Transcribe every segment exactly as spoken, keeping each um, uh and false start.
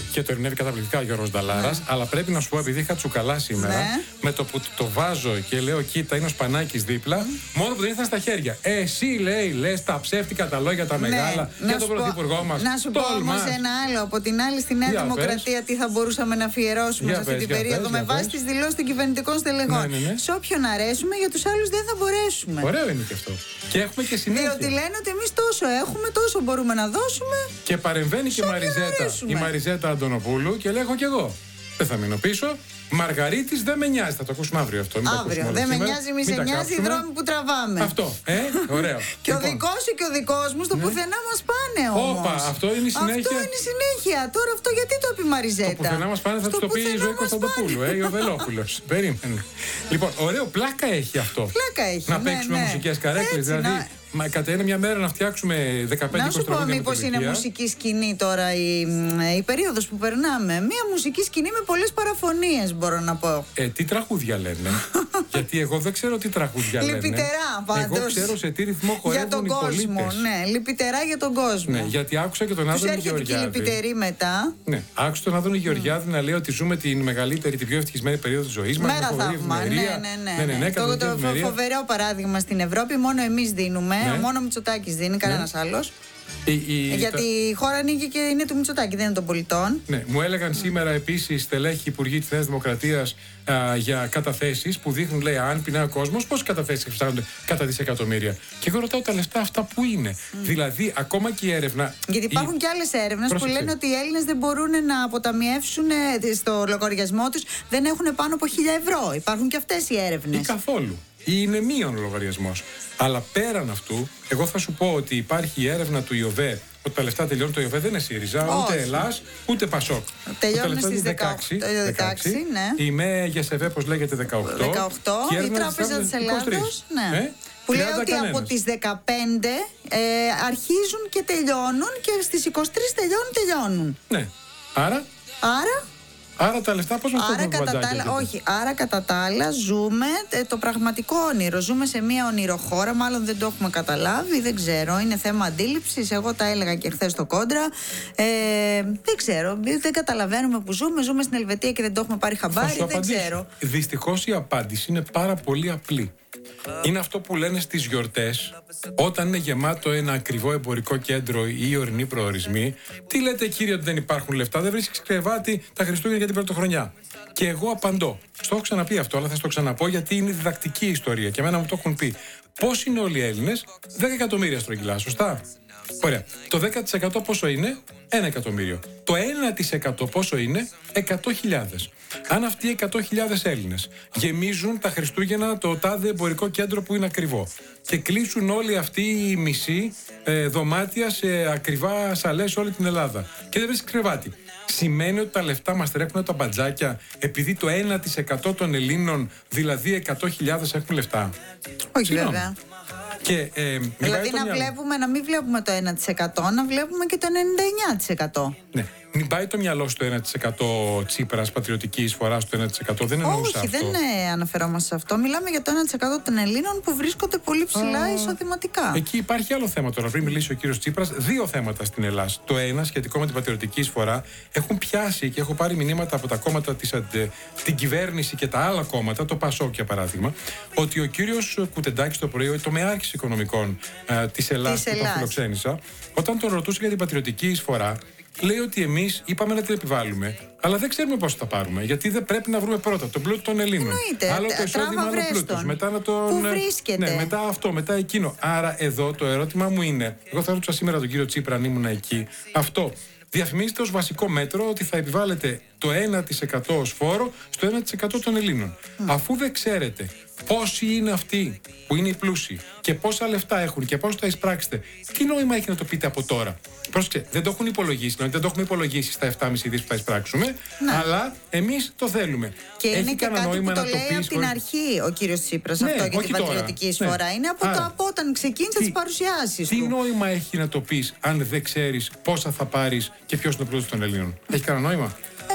και το ερμηνεύει καταπληκτικά ο Γιώργος Νταλάρας. Ναι. Αλλά πρέπει να σου πω, επειδή είχα τσουκαλά σήμερα, ναι. με το που το βάζω και λέω, κοίτα, είναι ο Σπανάκης δίπλα, mm. μόνο που δεν ήρθαν στα χέρια. Ε, εσύ λέει, λες τα ψεύτικα τα λόγια τα ναι. μεγάλα για τον πρωθυπουργό μας. Να σου πω όμως ένα άλλο. Από την άλλη, στη Νέα Δημοκρατία, τι θα μπορούσαμε να αφιερώσουμε σε αυτή την περίοδο με βάση τις δηλώσεις των κυβερνητικών στελεχών. Σε όποιον αρέσουμε, για τους άλλους δεν θα μπορέσουμε. Ωραίο είναι και αυτό. Και έχουμε και συνέχεια. Διότι λένε ότι εμείς τόσο έχουμε, τόσο μπορούμε να δώσουμε. Και παρεμβαίνει και η Μαριζέτα, η Μαριζέτα Αντωνοπούλου και λέγω κι εγώ. Δεν θα μείνω πίσω. Μαργαρίτης δεν με νοιάζει. Θα το ακούσουμε αύριο αυτό. Αύριο. Δεν με νοιάζει, μη σε νοιάζει οι δρόμοι που τραβάμε. Αυτό. Ε, ωραίο. Και λοιπόν, ο δικός σου και ο δικός μου στο ναι. πουθενά μας πάνε όμως. Όπα, αυτό είναι η συνέχεια. Αυτό είναι η συνέχεια. Τώρα αυτό γιατί το πει η Μαριζέτα. Το πουθενά μας πάνε θα του το πει η Ζωή Κωνσταντοπούλου. Ε, ο Βελόπουλος. Περίμενε. Λοιπόν, ωραίο, πλάκα έχει αυτό. Πλάκα έχει. Να ναι, παίξουμε ναι. μουσικές καρέκλες. Δηλαδή. Μα κατά είναι μια μέρα να φτιάξουμε δεκαπέντε είκοσι τραγούδια. Να σου πω, μήπως είναι μουσική σκηνή τώρα η, η περίοδος που περνάμε. Μια μουσική σκηνή με πολλές παραφωνίες, μπορώ να πω. Ε, τι τραγούδια λένε. Γιατί εγώ δεν ξέρω τι τραγούδια λένε. Λυπητερά, πάντως. Εγώ ξέρω σε τι ρυθμό χορεύουν για τον οι κόσμο. πολίτες. Ναι, λυπητερά για τον κόσμο. Ναι, γιατί άκουσα και τον Άδωνη Γεωργιάδη. Τους έρχεται και λυπητερή μετά. Ναι, άκουσα τον Άδωνη Γεωργιάδη mm. να λέει ότι ζούμε την μεγαλύτερη, την πιο ευτυχισμένη περίοδο της ζωής μας. Μέρα θαύμα. Ναι, ναι, ναι. ναι, ναι, ναι. Το, το φοβερό παράδειγμα στην Ευρώπη, μόνο εμείς δίνουμε. Μόνο Μητσοτάκης δίνει, κανένας άλλος. Η, η, Γιατί η χώρα ανοίγει και είναι του Μητσοτάκη, δεν είναι των πολιτών. Ναι, μου έλεγαν mm. σήμερα επίσης στελέχοι υπουργοί της Νέας Δημοκρατίας α, για καταθέσεις που δείχνουν, λέει, αν πεινάει ο κόσμος, πόσες καταθέσεις φτάνονται κατά δισεκατομμύρια. Και εγώ ρωτάω τα λεφτά αυτά που είναι. Mm. Δηλαδή, ακόμα και η έρευνα. Γιατί υπάρχουν η... και άλλες έρευνες που λένε ότι οι Έλληνες δεν μπορούν να αποταμιεύσουν στο λογαριασμό τους, δεν έχουν πάνω από χίλια ευρώ. Υπάρχουν και αυτές οι έρευνες. Ή καθόλου. Ή είναι μείον ο λογαριασμός. Αλλά πέραν αυτού, εγώ θα σου πω ότι υπάρχει η έρευνα του ΙΟΒΕ ότι τα λεφτά τελειώνουν. Το ΙΟΒΕ δεν είναι ΣΥΡΙΖΑ, όχι. ούτε Ελλάς, ούτε ΠΑΣΟΚ. Τελειώνουν στις δεκαοκτώ, δεκαέξι, ναι. Η ΜΕ ΓΕΣΕΒΕ, πώς λέγεται, δεκαοκτώ. δεκαοκτώ. Και η Τράπεζα της Ελλάδος, ναι. Ε? Που λέει ότι κανένας. Από τις δεκαπέντε ε, αρχίζουν και τελειώνουν και στις είκοσι τρεις τελειώνουν, τελειώνουν. Ναι. Άρα. Άρα. Άρα τα λεφτά πώς μας άρα κατά τα άλλα, όχι, άρα κατά τα άλλα ζούμε ε, το πραγματικό όνειρο. Ζούμε σε μια ονειροχώρα, μάλλον δεν το έχουμε καταλάβει, δεν ξέρω. Είναι θέμα αντίληψης. Εγώ τα έλεγα και χθες στο Κόντρα. Ε, δεν ξέρω, δεν καταλαβαίνουμε που ζούμε. Ζούμε στην Ελβετία και δεν το έχουμε πάρει χαμπάρι. Δεν απαντήσω. ξέρω. Δυστυχώς η απάντηση είναι πάρα πολύ απλή. Είναι αυτό που λένε στις γιορτές, όταν είναι γεμάτο ένα ακριβό εμπορικό κέντρο ή ορεινοί προορισμοί. Τι λέτε, κύριε, ότι δεν υπάρχουν λεφτά, δεν βρίσκεις κρεβάτι τα Χριστούγεννα για την πρωτοχρονιά. Και εγώ απαντώ. Στο έχω ξαναπεί αυτό, αλλά θα στο ξαναπώ γιατί είναι διδακτική ιστορία και εμένα μου το έχουν πει. Πώς είναι όλοι οι Έλληνες? δέκα εκατομμύρια στρογγυλά, σωστά? Ωραία. Το δέκα τοις εκατό πόσο είναι? ένα εκατομμύριο. Το ένα τοις εκατό πόσο είναι? εκατό χιλιάδες. Αν αυτοί οι εκατό χιλιάδες Έλληνες γεμίζουν τα Χριστούγεννα το τάδε εμπορικό κέντρο που είναι ακριβό και κλείσουν όλοι αυτοί οι μισοί ε, δωμάτια σε ακριβά σαλές όλη την Ελλάδα και δεν βρίσκει κρεβάτι, σημαίνει ότι τα λεφτά μας τρέχουν τα μπατζάκια επειδή το ένα τοις εκατό των Ελλήνων, δηλαδή εκατό χιλιάδες, έχουν λεφτά? Όχι, βέβαια. Και, ε, δηλαδή να, βλέπουμε, να μην βλέπουμε το ένα τοις εκατό, να βλέπουμε και το ενενήντα εννέα τοις εκατό. Ναι. Μην πάει το μυαλό στο ένα τοις εκατό Τσίπρας, πατριωτική εισφορά στο ένα τοις εκατό. Δεν εννοούσα Όχι, αυτό. δεν ε, αναφερόμαστε σε αυτό. Μιλάμε για το ένα τοις εκατό των Ελλήνων που βρίσκονται πολύ ψηλά Α, εισοδηματικά. Εκεί υπάρχει άλλο θέμα τώρα. Πριν μιλήσει ο κύριος Τσίπρας, δύο θέματα στην Ελλάδα. Το ένα, σχετικό με την πατριωτική εισφορά, έχουν πιάσει και έχω πάρει μηνύματα από τα κόμματα της αντε, την κυβέρνηση και τα άλλα κόμματα, το ΠΑΣΟΚ για παράδειγμα, ότι ο κύριος Κουτεντάκης το πρωί, το μεάρχης οικονομικών της Ελλάδας που τον φιλοξένησα, όταν τον ρωτούσε για την πατριωτική εισφορά, λέει ότι εμείς είπαμε να την επιβάλλουμε, αλλά δεν ξέρουμε πώς θα πάρουμε. Γιατί δεν πρέπει να βρούμε πρώτα τον πλούτο των Ελλήνων. Εννοείται. Άλλο το εισόδημα, άλλο πλούτος. Μετά να τον. Πού βρίσκεται. Ναι, μετά αυτό, μετά εκείνο. Άρα εδώ το ερώτημα μου είναι, εγώ θα ρωτούσα σήμερα τον κύριο Τσίπρα αν ήμουν εκεί, αυτό. Διαφημίζεται ως βασικό μέτρο ότι θα επιβάλλεται το ένα τοις εκατό ως φόρο στο ένα τοις εκατό των Ελλήνων. Mm. Αφού δεν ξέρετε πόσοι είναι αυτοί που είναι οι πλούσιοι και πόσα λεφτά έχουν και πώς θα εισπράξετε, τι νόημα έχει να το πείτε από τώρα? Πρόσεξε, δεν το έχουν υπολογίσει, δεν το έχουμε υπολογίσει στα επτά κόμμα πέντε δις που θα εισπράξουμε, ναι. αλλά εμείς το θέλουμε. Και έχει είναι και κάτι που το λέει από την αρχή ο κύριος Τσίπρας, ναι, αυτό για την πατριωτική εισφορά. Ναι. Είναι από, Άρα, το, από όταν ξεκίνησε τις παρουσιάσεις τι του. Τι νόημα έχει να το πεις αν δεν ξέρεις πόσα θα πάρεις και ποιος είναι ο πλούτος των Ελλήνων? Έχει κανένα νόημα?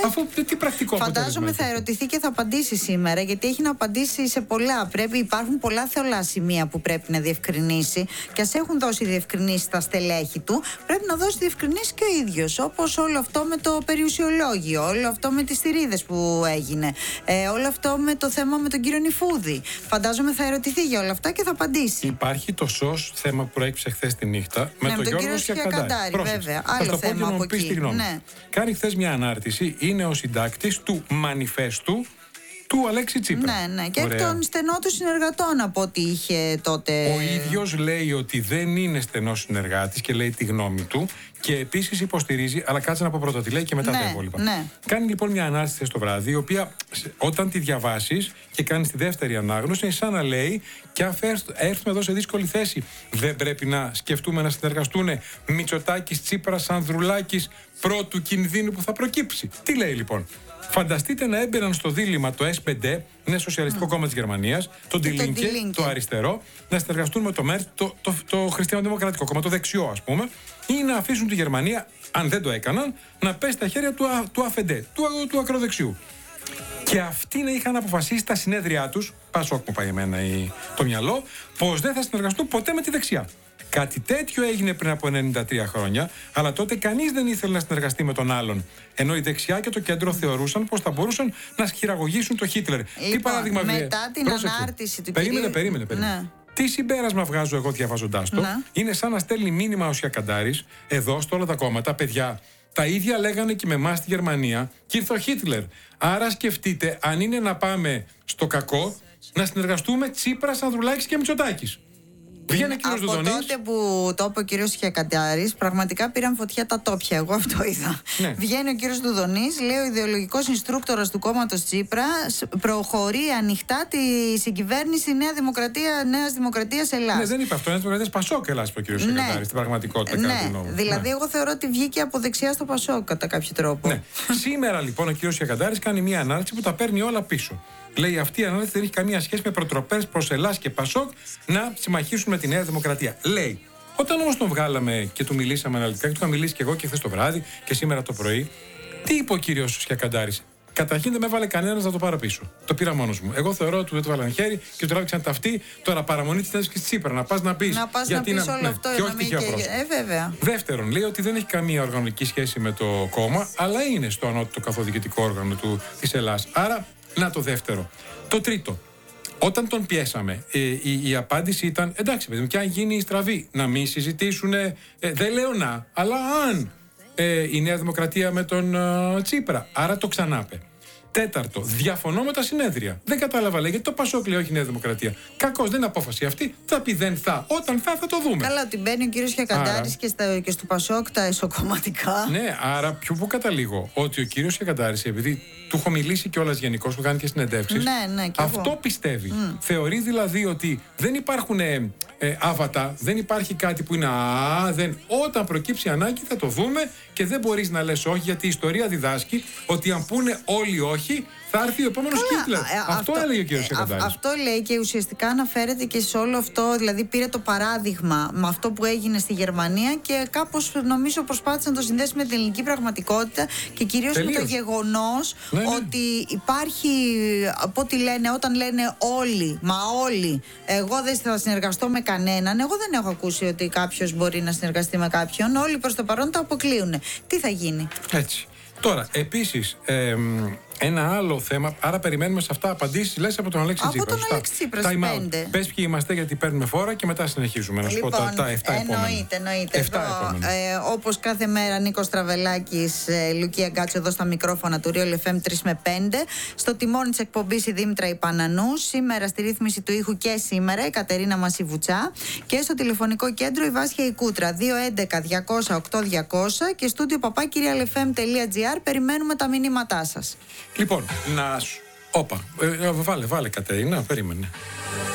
Αφού τι πρακτικό αποτέλεσμα. Φαντάζομαι θα ερωτηθεί και θα απαντήσει σήμερα, γιατί έχει να απαντήσει σε πολλά. Πρέπει, υπάρχουν πολλά θεολά σημεία που πρέπει να διευκρινίσει. Και ας έχουν δώσει διευκρινήσει τα στελέχη του, πρέπει να δώσει διευκρινήσει και ο ίδιος. Όπως όλο αυτό με το περιουσιολόγιο, όλο αυτό με τις θηρίδες που έγινε, ε, όλο αυτό με το θέμα με τον κύριο Νιφούδη. Φαντάζομαι θα ερωτηθεί για όλα αυτά και θα απαντήσει. Υπάρχει το σως θέμα που προέκυψε χθες τη νύχτα με ναι, τον, με τον Γιώργο Σκιακαντάρη. Βέβαια, άλλο το θέμα από εκεί. Ναι. Κάνει χθες μια ανάρτηση, είναι ο συντάκτης του μανιφέστου του Αλέξη Τσίπρα. Ναι, ναι. Και εκ των στενών του συνεργατών από ό,τι είχε τότε. Ο ίδιος λέει ότι δεν είναι στενός συνεργάτης και λέει τη γνώμη του. Και επίσης υποστηρίζει, αλλά κάτσε να πω πρώτα τι λέει και μετά ναι, τα υπόλοιπα. Ναι. Κάνει λοιπόν μια ανάρτηση το βράδυ, η οποία όταν τη διαβάσεις και κάνεις τη δεύτερη ανάγνωση, είναι σαν να λέει: και αν έρθουμε εδώ σε δύσκολη θέση, δεν πρέπει να σκεφτούμε να συνεργαστούν Μητσοτάκης, Τσίπρας, Ανδρουλάκης πρώτου κινδύνου που θα προκύψει. Τι λέει λοιπόν? Φανταστείτε να έμπαιναν στο δίλημμα το ες πι ντι, είναι Σοσιαλιστικό mm. Κόμμα της Γερμανίας, το Die Linke, το αριστερό, να συνεργαστούν με το ΜΕΡΤ, το, το, το Χριστιανοδημοκρατικό Κόμμα, το δεξιό ας πούμε, ή να αφήσουν τη Γερμανία, αν δεν το έκαναν, να πέσει στα χέρια του, του ΑΦΕΝΤΕ, του, του ακροδεξιού. Και αυτοί να είχαν αποφασίσει στα συνέδριά τους, Πασόκ μου πάει εμένα η, το μυαλό, πως δεν θα συνεργαστούν ποτέ με τη δεξιά. Κάτι τέτοιο έγινε πριν από ενενήντα τρία χρόνια, αλλά τότε κανείς δεν ήθελε να συνεργαστεί με τον άλλον. Ενώ η δεξιά και το κέντρο θεωρούσαν πως θα μπορούσαν να σχηραγωγήσουν το Χίτλερ. Λοιπόν, τι παράδειγμα μετά την πρόσεξε. Ανάρτηση του περίμενε, κυρίου... περίμενε, περίμενε. Ναι. Τι συμπέρασμα βγάζω εγώ διαβάζοντάς το? Ναι. Είναι σαν να στέλνει μήνυμα ο Σκιακαντάρης εδώ, στο όλα τα κόμματα, παιδιά. Τα ίδια λέγανε και με εμάς στη Γερμανία και ήρθε ο Χίτλερ. Άρα σκεφτείτε, αν είναι να πάμε στο κακό, να συνεργαστούμε Τσίπρας, Ανδρουλάκης και Μητσοτάκης. Βγαίνει ο κύριος Από Δουδονής. τότε που το είπε ο κύριος Σκιακαντάρης, πραγματικά πήραν φωτιά τα τόπια. Εγώ αυτό είδα. Ναι. Βγαίνει ο κύριος Δουδονής, λέει ο ιδεολογικός инструκτόρας του κόμματος Τσίπρα, προχωρεί ανοιχτά τη συγκυβέρνηση Νέα Δημοκρατία, Νέας Δημοκρατίας Ελλάς. Ναι, δεν είπε αυτό. Νέα Δημοκρατία Πασόκ Ελλάς, είπε ο κύριος Σκιακαντάρης, ναι. Στην πραγματικότητα. Ναι, κατά νόμο. Δηλαδή, ναι. εγώ θεωρώ ότι βγήκε από δεξιά στο Πασόκ κατά κάποιο τρόπο. Ναι. Σήμερα λοιπόν ο κύριος Σκιακαντάρης κάνει μια ανάρτηση που τα παίρνει όλα πίσω. Λέει αυτή η ανάλυση δεν έχει καμία σχέση με προτροπές προς Ελλάς και Πασόκ να συμμαχίσουν με τη Νέα Δημοκρατία. Λέει, όταν όμως τον βγάλαμε και του μιλήσαμε αναλυτικά, και του είχα μιλήσει και εγώ και χθες το βράδυ και σήμερα το πρωί, τι είπε ο κύριος Σκιακαντάρης? Καταρχήν δεν με έβαλε κανένας να το πάρω πίσω. Το πήρα μόνος μου. Εγώ θεωρώ ότι δεν το βάλανε χέρι και του τράβηξαν ταυτή. Τώρα παραμονή τη θέση τη Τσίπρα. Να πας να πεις. Να πας να πεις όλο ναι, αυτό. Και όχι τυχαία πρόσωπα. Ε, βέβαια. Δεύτερον, λέει ότι δεν έχει καμία οργανωτική σχέση με το κόμμα, αλλά είναι στο ανώτατο καθοδικητικό όργανο της Ελλάς. Άρα, να το δεύτερο. Το τρίτο. Όταν τον πιέσαμε, ε, η, η απάντηση ήταν εντάξει, παιδί μου, και αν γίνει η στραβή, να μην συζητήσουν. Ε, δεν λέω να, αλλά αν ε, η Νέα Δημοκρατία με τον ε, Τσίπρα. Άρα το ξανάπε. Τέταρτο, διαφωνώ με τα συνέδρια. Δεν κατάλαβα, λέει, γιατί το Πασόκ λέει όχι Νέα Δημοκρατία. Κακώς, δεν είναι απόφαση αυτή. Θα πει δεν θα. Όταν θα, θα το δούμε. Καλά, ότι μπαίνει ο κύριος Σκιακαντάρης και, και στο Πασόκ τα εσωκομματικά. Ναι, άρα πιο που καταλήγω ότι ο κύριος Σκιακαντάρης, επειδή του έχω μιλήσει κιόλας γενικώς, που κάνει και συνεντεύξεις, ναι, ναι, αυτό εγώ. πιστεύει. Mm. Θεωρεί δηλαδή ότι δεν υπάρχουν ε, ε, άβατα, δεν υπάρχει κάτι που είναι α, δεν. Όταν προκύψει ανάγκη θα το δούμε και δεν μπορείς να λες όχι, γιατί η ιστορία διδάσκει ότι αν πούνε όλοι όχι, θα έρθει ο επόμενος Χίτλερ. Ε, αυτό, αυτό έλεγε ο κύριος Σκιακαντάρης. Αυτό λέει και ουσιαστικά αναφέρεται και σε όλο αυτό, δηλαδή πήρε το παράδειγμα με αυτό που έγινε στη Γερμανία και κάπως νομίζω προσπάθησε να το συνδέσει με την ελληνική πραγματικότητα και κυρίως με το γεγονός ναι, ναι. ότι υπάρχει, από ό,τι λένε, όταν λένε όλοι, μα όλοι, εγώ δεν θα συνεργαστώ με κανέναν, εγώ δεν έχω ακούσει ότι κάποιος μπορεί να συνεργαστεί με κάποιον, όλοι προς το παρόν το αποκλείουν. Τι θα γίνει? Έτσι. Τώρα, επίσης, ε, ένα άλλο θέμα, άρα περιμένουμε σε αυτά απαντήσεις, λες από τον Αλέξη Τσίπρα. Από τον Αλέξη Τσίπρα, πέντε. Πες ποιοι είμαστε, γιατί παίρνουμε φόρα και μετά συνεχίζουμε. Να σου λοιπόν, πω τα, τα εφτά επόμενα. Εννοείται, εννοείται. εφτά ε, όπως κάθε μέρα, Νίκος Τραβελάκης, ε, Λουκία Γκάτσο εδώ στα μικρόφωνα του Real εφ εμ τρία με πέντε. Στο τιμόνι της εκπομπής η Δήμητρα Ιπανανού. Σήμερα στη ρύθμιση του ήχου και σήμερα η Κατερίνα Μασιβουτσά. Και στο τηλεφωνικό κέντρο η Βάσια Ικούτρα. δύο έντεκα διακόσια οκτώ διακόσια και στούντιο παπάκι real f m τελεία g r. Περιμένουμε τα μηνύματά σας. Λοιπόν, να σου. Όπα, ε, βάλε, βάλε Κατερίνα, περίμενε.